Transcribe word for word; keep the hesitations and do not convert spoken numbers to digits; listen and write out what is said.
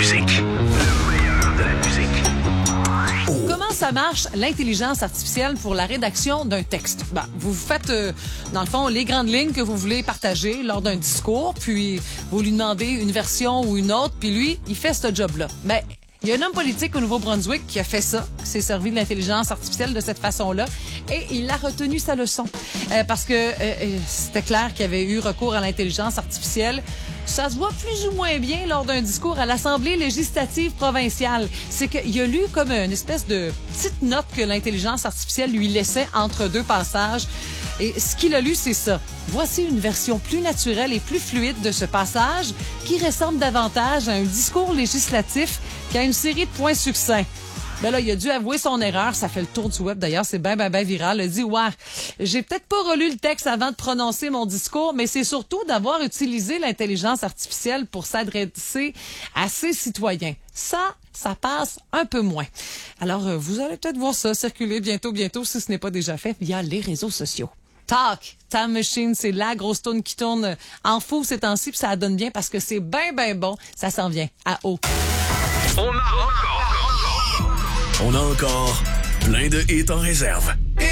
musique. Le meilleur de la musique. Comment ça marche, l'intelligence artificielle pour la rédaction d'un texte? Ben, vous faites, euh, dans le fond, les grandes lignes que vous voulez partager lors d'un discours, puis vous lui demandez une version ou une autre, puis lui, il fait ce job-là. Ben, il y a un homme politique au Nouveau-Brunswick qui a fait ça, qui s'est servi de l'intelligence artificielle de cette façon-là, et il a retenu sa leçon. Euh, parce que euh, c'était clair qu'il y avait eu recours à l'intelligence artificielle. Ça se voit plus ou moins bien lors d'un discours à l'Assemblée législative provinciale. C'est qu'il a lu comme une espèce de petite note que l'intelligence artificielle lui laissait entre deux passages. Et ce qu'il a lu, c'est ça. Voici une version plus naturelle et plus fluide de ce passage qui ressemble davantage à un discours législatif qu'à une série de points succincts. Ben là, il a dû avouer son erreur. Ça fait le tour du web. D'ailleurs, c'est ben, ben, ben viral. Il a dit, ouais, j'ai peut-être pas relu le texte avant de prononcer mon discours, mais c'est surtout d'avoir utilisé l'intelligence artificielle pour s'adresser à ses citoyens. Ça, ça passe un peu moins. Alors, euh, vous allez peut-être voir ça circuler bientôt, bientôt, si ce n'est pas déjà fait, via les réseaux sociaux. Talk, Time Machine, c'est la grosse tourne qui tourne en fou ces temps-ci, puis ça donne bien parce que c'est ben, ben bon. Ça s'en vient à haut. On a encore, On a encore plein de hits en réserve. et